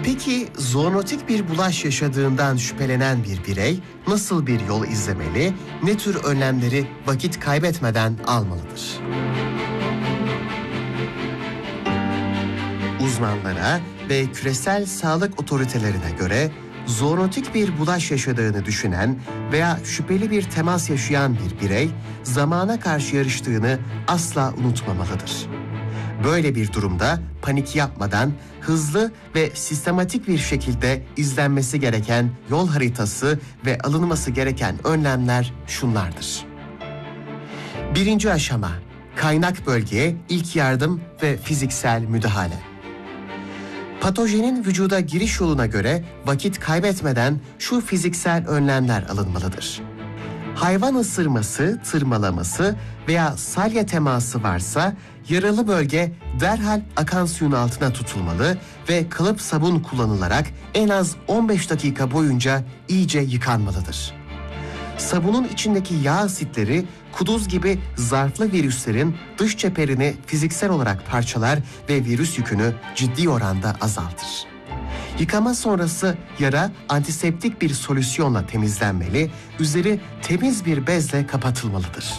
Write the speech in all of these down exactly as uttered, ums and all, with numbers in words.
Peki zoonotik bir bulaş yaşadığından şüphelenen bir birey nasıl bir yol izlemeli, ne tür önlemleri vakit kaybetmeden almalıdır? Uzmanlara ve küresel sağlık otoritelerine göre zoonotik bir bulaş yaşadığını düşünen veya şüpheli bir temas yaşayan bir birey zamana karşı yarıştığını asla unutmamalıdır. Böyle bir durumda panik yapmadan hızlı ve sistematik bir şekilde izlenmesi gereken yol haritası ve alınması gereken önlemler şunlardır. Birinci aşama, kaynak bölgeye ilk yardım ve fiziksel müdahale. Patojenin vücuda giriş yoluna göre vakit kaybetmeden şu fiziksel önlemler alınmalıdır. Hayvan ısırması, tırmalaması veya salya teması varsa yaralı bölge derhal akan suyun altına tutulmalı ve kalıp sabun kullanılarak en az on beş dakika boyunca iyice yıkanmalıdır. Sabunun içindeki yağ asitleri kuduz gibi zarflı virüslerin dış çeperini fiziksel olarak parçalar ve virüs yükünü ciddi oranda azaltır. Yıkama sonrası yara antiseptik bir solüsyonla temizlenmeli, üzeri temiz bir bezle kapatılmalıdır.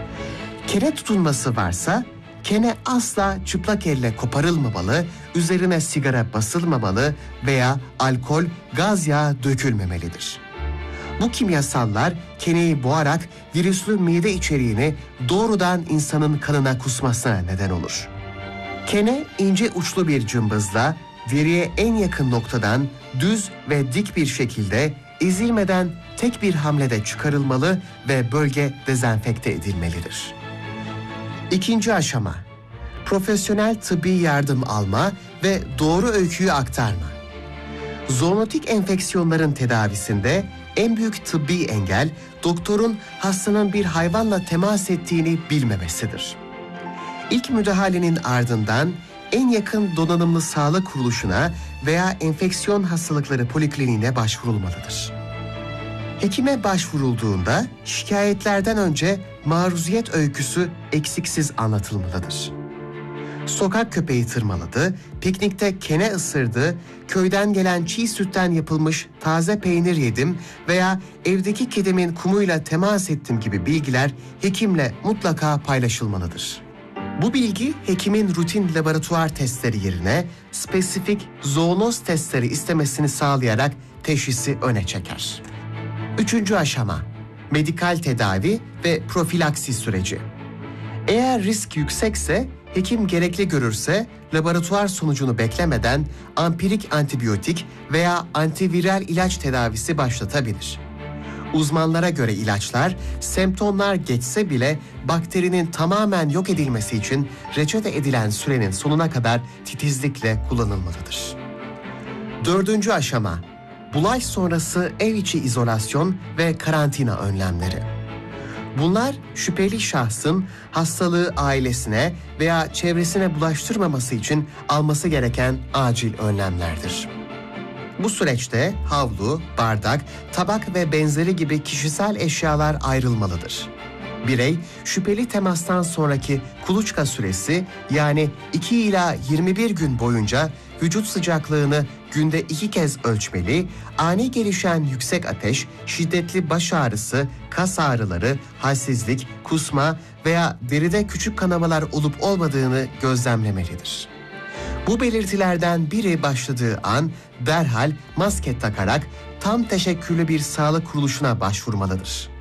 Kene tutulması varsa, kene asla çıplak elle koparılmamalı, üzerine sigara basılmamalı veya alkol, gaz yağı dökülmemelidir. Bu kimyasallar keneyi boğarak virüslü mide içeriğini doğrudan insanın kanına kusmasına neden olur. Kene ince uçlu bir cımbızla deriye en yakın noktadan düz ve dik bir şekilde ezilmeden tek bir hamlede çıkarılmalı ve bölge dezenfekte edilmelidir. İkinci aşama, profesyonel tıbbi yardım alma ve doğru öyküyü aktarma. Zoonotik enfeksiyonların tedavisinde en büyük tıbbi engel, doktorun hastanın bir hayvanla temas ettiğini bilmemesidir. İlk müdahalenin ardından en yakın donanımlı sağlık kuruluşuna veya enfeksiyon hastalıkları polikliniğine başvurulmalıdır. Hekime başvurulduğunda şikayetlerden önce maruziyet öyküsü eksiksiz anlatılmalıdır. Sokak köpeği tırmaladı, piknikte kene ısırdı, köyden gelen çiğ sütten yapılmış taze peynir yedim veya evdeki kedimin kumuyla temas ettim gibi bilgiler hekimle mutlaka paylaşılmalıdır. Bu bilgi hekimin rutin laboratuvar testleri yerine spesifik zoonoz testleri istemesini sağlayarak teşhisi öne çeker. Üçüncü aşama, medikal tedavi ve profilaksi süreci. Eğer risk yüksekse, hekim gerekli görürse laboratuvar sonucunu beklemeden ampirik antibiyotik veya antiviral ilaç tedavisi başlatabilir. Uzmanlara göre ilaçlar semptomlar geçse bile bakterinin tamamen yok edilmesi için reçete edilen sürenin sonuna kadar titizlikle kullanılmalıdır. Dördüncü aşama, bulaş sonrası ev içi izolasyon ve karantina önlemleri. Bunlar şüpheli şahsın hastalığı ailesine veya çevresine bulaştırmaması için alması gereken acil önlemlerdir. Bu süreçte havlu, bardak, tabak ve benzeri gibi kişisel eşyalar ayrılmalıdır. Birey, şüpheli temastan sonraki kuluçka süresi yani iki ila yirmi bir gün boyunca vücut sıcaklığını günde iki kez ölçmeli, ani gelişen yüksek ateş, şiddetli baş ağrısı, kas ağrıları, halsizlik, kusma veya deride küçük kanamalar olup olmadığını gözlemlemelidir. Bu belirtilerden biri başladığı an derhal maske takarak tam teşekküllü bir sağlık kuruluşuna başvurmalıdır.